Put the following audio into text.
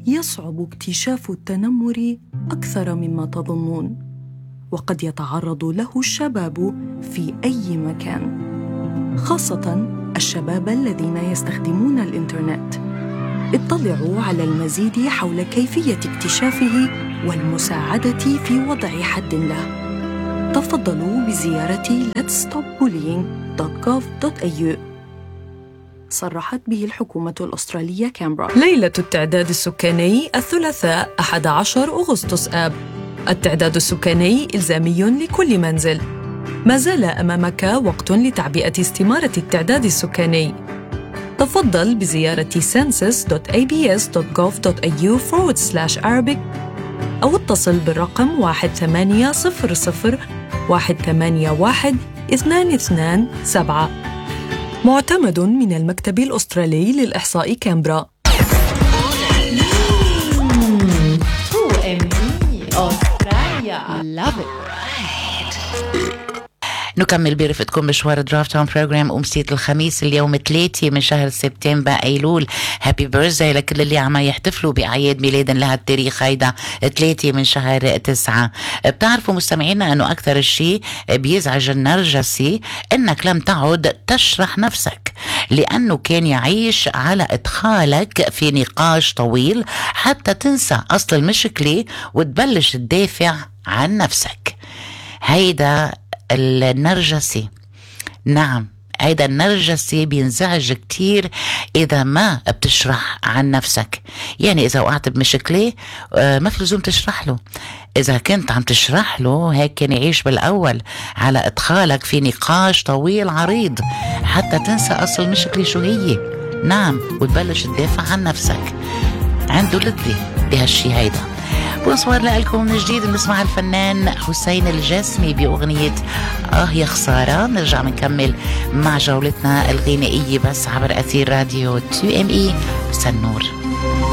يصعب اكتشاف التنمر أكثر مما تظنون، وقد يتعرض له الشباب في أي مكان، خاصة الشباب الذين يستخدمون الإنترنت. اطلعوا على المزيد حول كيفية اكتشافه والمساعدة في وضع حد له. تفضلوا بزيارة letsstopbullying.gov.au. صرحت به الحكومة الأسترالية كامبرا. ليلة التعداد السكاني الثلاثاء 11 أغسطس آب. التعداد السكاني إلزامي لكل منزل. ما زال أمامك وقت لتعبئة استمارة التعداد السكاني. تفضل بزيارة census.abs.gov.au/Arabic أو اتصل بالرقم 1800-181-227. معتمد من المكتب الأسترالي للإحصاء كامبرا. نكمل برفقتكم مشوار درافت تاون بروجرام أمسية الخميس اليوم 3 من شهر سبتمبر أيلول. هابي بيرثداي لكل اللي عم يحتفلوا بأعياد ميلاد لها التاريخ هيدا 3 من شهر 9. بتعرفوا مستمعينا أنه أكثر الشيء بيزعج النرجسي أنك لم تعد تشرح نفسك، لأنه كان يعيش على إدخالك في نقاش طويل حتى تنسى أصل المشكلة وتبلش تدافع عن نفسك. هيدا النرجسي، نعم هيدا النرجسي بينزعج كتير إذا ما بتشرح عن نفسك. يعني إذا وقعت بمشكلة ما في لزوم تشرح له. إذا كنت عم تشرح له هيك كان يعيش بالأول على إدخالك في نقاش طويل عريض حتى تنسى أصل المشكلة شو هي، نعم، وتبلش تدافع عن نفسك. عنده لذة بهالشي هيدا. بونسوار لكم من جديد. بنسمع الفنان حسين الجسمي بأغنية يا خسارة. نرجع نكمل مع جولتنا الغنائية بس عبر أثير راديو 2ME سنور.